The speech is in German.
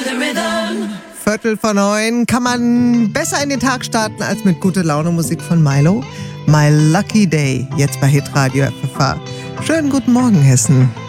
Viertel vor 9. Kann man besser in den Tag starten als mit gute Laune Musik von Milo? My Lucky Day, jetzt bei Hitradio FFH. Schönen guten Morgen, Hessen.